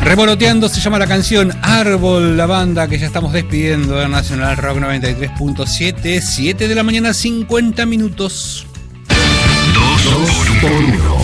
Revoloteando se llama la canción Árbol, la banda que ya estamos despidiendo en Nacional Rock 93.7, 7 de la mañana, 50 minutos. 2 por 1.